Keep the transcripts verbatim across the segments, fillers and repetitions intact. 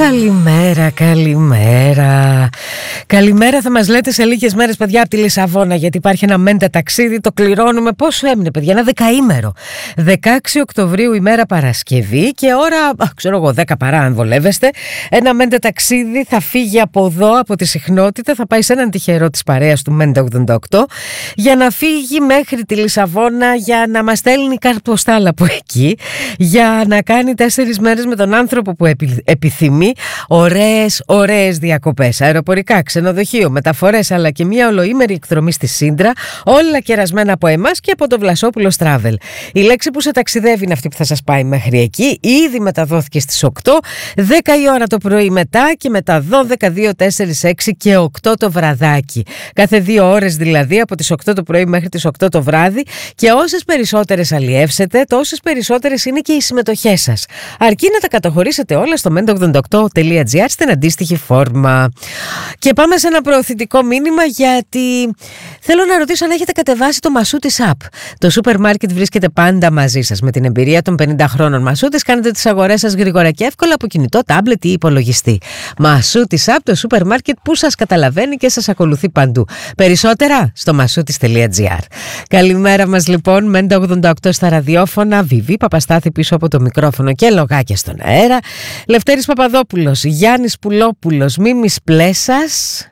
Καλημέρα, καλημέρα. Καλημέρα θα μας λέτε σε λίγες μέρες, παιδιά, από τη Λισαβόνα, γιατί υπάρχει ένα μέντα ταξίδι, το κληρώνουμε. Πόσο έμεινε, παιδιά? Ένα δεκαήμερο. δεκαέξι Οκτωβρίου, ημέρα Παρασκευή, και ώρα, ξέρω εγώ, δέκα παρά, αν βολεύεστε. Ένα μέντα ταξίδι θα φύγει από εδώ, από τη συχνότητα, θα πάει σε έναν τυχερό της παρέας του Μέντα ογδόντα οκτώ, για να φύγει μέχρι τη Λισαβόνα, για να μας στέλνει καρποστάλ από εκεί, για να κάνει τέσσερις μέρες με τον άνθρωπο που επι, επιθυμεί. Ωραίες, ωραίες διακοπές, αεροπορικά, ξενοδοχείο, μεταφορές, αλλά και μια ολοήμερη εκδρομή στη Σύντρα, όλα κερασμένα από εμάς και από το Βλασόπουλος Travel. Η λέξη που σε ταξιδεύει είναι αυτή που θα σας πάει μέχρι εκεί. Ήδη μεταδόθηκε στις οκτώ, δέκα η ώρα το πρωί μετά, και μετά δώδεκα, δύο, τέσσερα, έξι και οκτώ το βραδάκι. Κάθε δύο ώρες δηλαδή, από τις οκτώ το πρωί μέχρι τις οκτώ το βράδυ, και όσες περισσότερες αλλιεύσετε, τόσες περισσότερες είναι και οι συμμετοχές σας. Αρκεί να τα καταχωρήσετε όλα στο μέντα ογδόντα οκτώ τελεία τζι άρ στην αντίστοιχη φόρμα. Και πάμε σε ένα προωθητικό μήνυμα, γιατί θέλω να ρωτήσω αν έχετε κατεβάσει το Μασούτης app. Το σούπερ μάρκετ βρίσκεται πάντα μαζί σας. Με την εμπειρία των πενήντα χρόνων Μασούτης κάνετε τις αγορές σας γρήγορα και εύκολα από κινητό, τάμπλετ ή υπολογιστή. Μασούτης app, το σούπερ μάρκετ που σας καταλαβαίνει και σας ακολουθεί παντού. Περισσότερα στο μασούτης τελεία τζι άρ. Καλημέρα μας λοιπόν, Μέντα ογδόντα οκτώ στα ραδιόφωνα, Βιβί Παπαστάθη πίσω από το μικρόφωνο και λογάκια στον αέρα, Λευτέρης Παπαδόπουλος, Γιάννης Πουλόπουλος, Μίμης Πλέσας.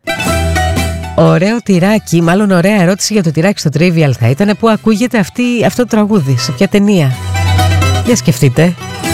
Ωραίο τυράκι, μάλλον ωραία ερώτηση για το τυράκι στο Trivial θα ήταν, που ακούγεται αυτή, αυτό το τραγούδι, σε ποια ταινία? Για σκεφτείτε.